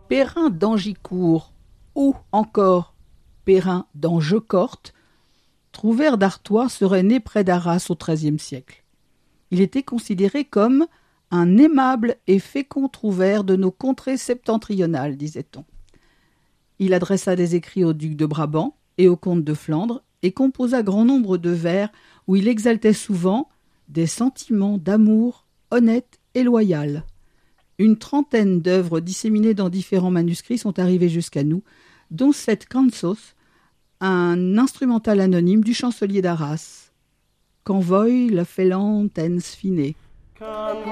Perrin d'Angicourt ou encore Perrin d'Angecorte trouvèrent d'Artois serait né près d'Arras au XIIIe siècle. Il était considéré comme un aimable et fécond trouvère de nos contrées septentrionales, disait-on. Il adressa des écrits au duc de Brabant et au comte de Flandre et composa grand nombre de vers où il exaltait souvent des sentiments d'amour honnête et loyal. Une trentaine d'œuvres disséminées dans différents manuscrits sont arrivées jusqu'à nous, dont cette Cansos, un instrumental anonyme du chancelier d'Arras. Convoy le felant ens fine.